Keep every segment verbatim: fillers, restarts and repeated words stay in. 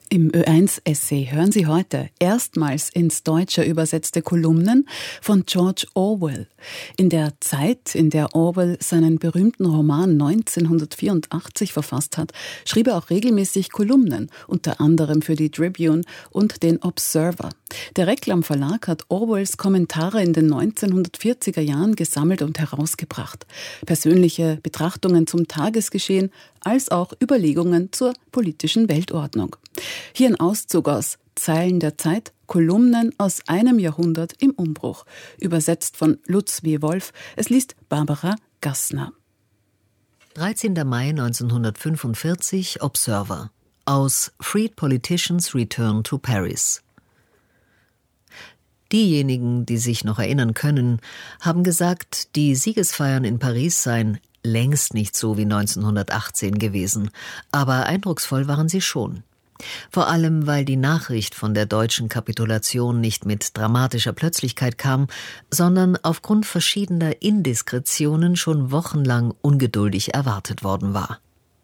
Im Ö eins Essay hören Sie heute erstmals ins Deutsche übersetzte Kolumnen von George Orwell. In der Zeit, in der Orwell seinen berühmten Roman neunzehnhundertvierundachtzig verfasst hat, schrieb er auch regelmäßig Kolumnen, unter anderem für die Tribune und den Observer. Der Reklam Verlag hat Orwells Kommentare in den neunzehnhundertvierziger Jahren gesammelt und herausgebracht. Persönliche Betrachtungen zum Tagesgeschehen als auch Überlegungen zur politischen Weltordnung. Hier ein Auszug aus Zeilen der Zeit, Kolumnen aus einem Jahrhundert im Umbruch. Übersetzt von Lutz W. Wolf. Es liest Barbara Gassner. dreizehnter Mai neunzehnhundertfünfundvierzig, Observer. Aus Freed Politicians Return to Paris. Diejenigen, die sich noch erinnern können, haben gesagt, die Siegesfeiern in Paris seien längst nicht so wie neunzehnhundertachtzehn gewesen, aber eindrucksvoll waren sie schon. Vor allem, weil die Nachricht von der deutschen Kapitulation nicht mit dramatischer Plötzlichkeit kam, sondern aufgrund verschiedener Indiskretionen schon wochenlang ungeduldig erwartet worden war.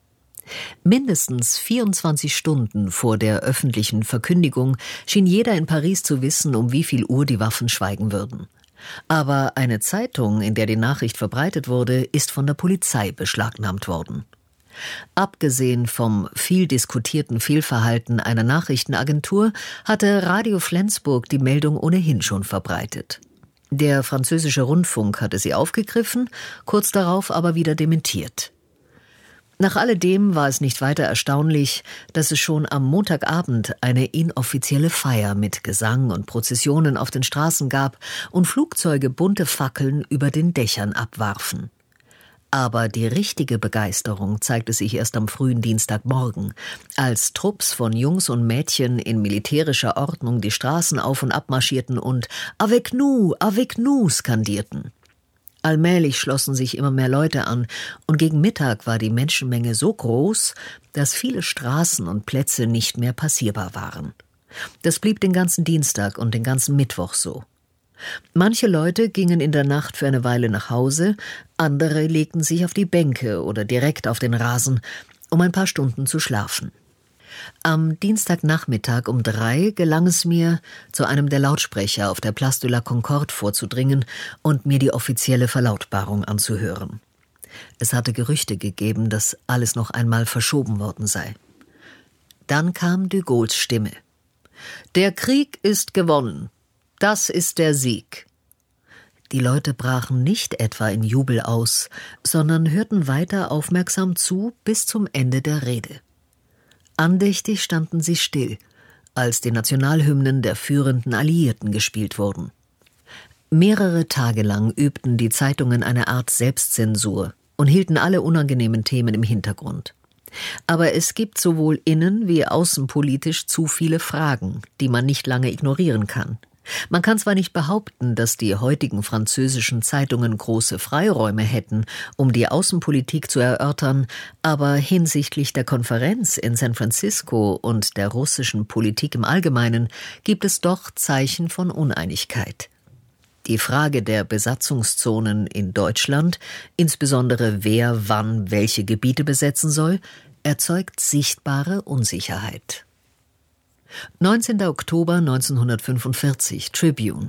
Mindestens vierundzwanzig Stunden vor der öffentlichen Verkündigung schien jeder in Paris zu wissen, um wie viel Uhr die Waffen schweigen würden. Aber eine Zeitung, in der die Nachricht verbreitet wurde, ist von der Polizei beschlagnahmt worden. Abgesehen vom viel diskutierten Fehlverhalten einer Nachrichtenagentur hatte Radio Flensburg die Meldung ohnehin schon verbreitet. Der französische Rundfunk hatte sie aufgegriffen, kurz darauf aber wieder dementiert. Nach alledem war es nicht weiter erstaunlich, dass es schon am Montagabend eine inoffizielle Feier mit Gesang und Prozessionen auf den Straßen gab und Flugzeuge bunte Fackeln über den Dächern abwarfen. Aber die richtige Begeisterung zeigte sich erst am frühen Dienstagmorgen, als Trupps von Jungs und Mädchen in militärischer Ordnung die Straßen auf und ab marschierten und »Avec nous, avec nous« skandierten. Allmählich schlossen sich immer mehr Leute an, und gegen Mittag war die Menschenmenge so groß, dass viele Straßen und Plätze nicht mehr passierbar waren. Das blieb den ganzen Dienstag und den ganzen Mittwoch so. Manche Leute gingen in der Nacht für eine Weile nach Hause, andere legten sich auf die Bänke oder direkt auf den Rasen, um ein paar Stunden zu schlafen. Am Dienstagnachmittag um drei gelang es mir, zu einem der Lautsprecher auf der Place de la Concorde vorzudringen und mir die offizielle Verlautbarung anzuhören. Es hatte Gerüchte gegeben, dass alles noch einmal verschoben worden sei. Dann kam de Gaulles Stimme. »Der Krieg ist gewonnen. Das ist der Sieg.« Die Leute brachen nicht etwa in Jubel aus, sondern hörten weiter aufmerksam zu bis zum Ende der Rede. Andächtig standen sie still, als die Nationalhymnen der führenden Alliierten gespielt wurden. Mehrere Tage lang übten die Zeitungen eine Art Selbstzensur und hielten alle unangenehmen Themen im Hintergrund. Aber es gibt sowohl innen- wie außenpolitisch zu viele Fragen, die man nicht lange ignorieren kann. Man kann zwar nicht behaupten, dass die heutigen französischen Zeitungen große Freiräume hätten, um die Außenpolitik zu erörtern, aber hinsichtlich der Konferenz in San Francisco und der russischen Politik im Allgemeinen gibt es doch Zeichen von Uneinigkeit. Die Frage der Besatzungszonen in Deutschland, insbesondere wer wann welche Gebiete besetzen soll, erzeugt sichtbare Unsicherheit. neunzehnter Oktober neunzehnhundertfünfundvierzig, Tribune.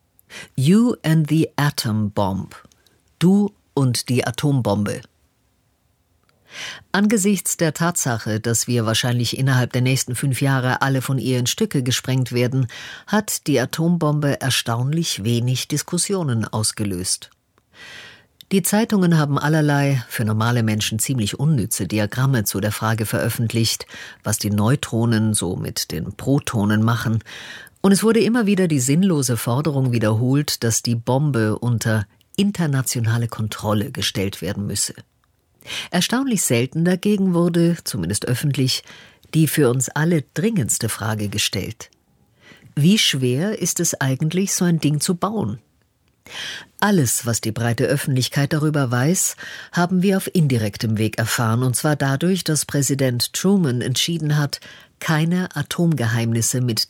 You and the Atom Bomb. Du und die Atombombe. Angesichts der Tatsache, dass wir wahrscheinlich innerhalb der nächsten fünf Jahre alle von ihr in Stücke gesprengt werden, hat die Atombombe erstaunlich wenig Diskussionen ausgelöst. Die Zeitungen haben allerlei, für normale Menschen ziemlich unnütze Diagramme zu der Frage veröffentlicht, was die Neutronen so mit den Protonen machen, und es wurde immer wieder die sinnlose Forderung wiederholt, dass die Bombe unter internationale Kontrolle gestellt werden müsse. Erstaunlich selten dagegen wurde, zumindest öffentlich, die für uns alle dringendste Frage gestellt. Wie schwer ist es eigentlich, so ein Ding zu bauen? Alles, was die breite Öffentlichkeit darüber weiß, haben wir auf indirektem Weg erfahren, und zwar dadurch, dass Präsident Truman entschieden hat, keine Atomgeheimnisse mit